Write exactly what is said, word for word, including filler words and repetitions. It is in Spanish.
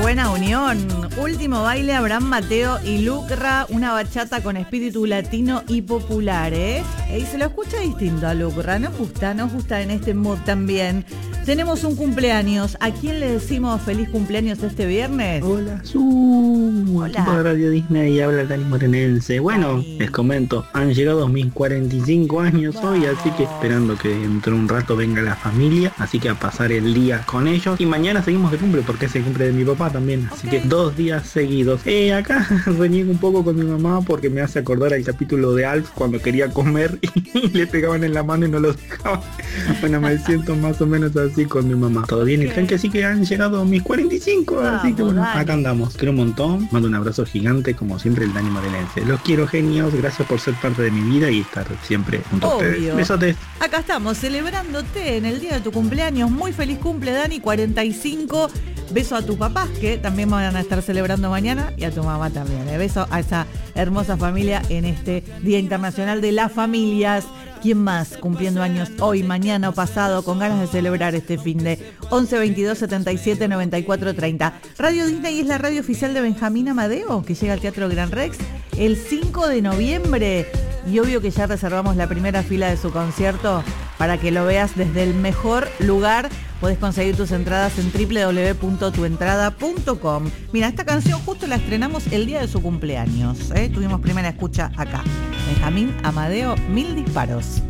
buena unión. Último baile, Abraham Mateo y Lucra, una bachata con espíritu latino y popular, ¿eh? Y se lo escucha distinto a Lucra, nos gusta, nos gusta en este mood también. Tenemos un cumpleaños. ¿A quién le decimos feliz cumpleaños este viernes? Hola, su equipo de Radio Disney y habla Dani Morenense. Bueno, Ay. les comento, han llegado mis cuarenta y cinco años Wow. hoy, así que esperando que dentro de un rato venga la familia, así que a pasar el día con ellos. Y mañana seguimos de cumple porque es el cumple de mi papá también, así Okay. que dos días seguidos. Eh, acá reniego un poco con mi mamá porque me hace acordar al capítulo de Alf cuando quería comer y le pegaban en la mano y no lo dejaban. Bueno, me siento más o menos así con mi mamá. Todo bien, Okay. y que así que han llegado mis cuarenta y cinco, Vamos, así que bueno, Dani. acá andamos. Quiero un montón, mando un abrazo gigante como siempre el Dani Morenense. Los quiero, genios, gracias por ser parte de mi vida y estar siempre junto a ustedes. Obvio. Besotes. Acá estamos celebrándote en el día de tu cumpleaños. Muy feliz cumple, Dani, cuarenta y cinco. Beso a tus papás que también van a estar celebrando mañana y a tu mamá también. ¿eh? Beso a esa hermosa familia en este Día Internacional de las Familias. ¿Quién más cumpliendo años hoy, mañana o pasado con ganas de celebrar este fin de once veintidós setenta y siete noventa y cuatro treinta? Radio Disney es la radio oficial de Benjamín Amadeo, que llega al Teatro Gran Rex el cinco de noviembre. Y obvio que ya reservamos la primera fila de su concierto para que lo veas desde el mejor lugar. Podés conseguir tus entradas en doble u doble u doble u punto tu entrada punto com. Mira, esta canción justo la estrenamos el día de su cumpleaños. ¿eh? Tuvimos primera escucha acá. Benjamín Amadeo, Mil Disparos.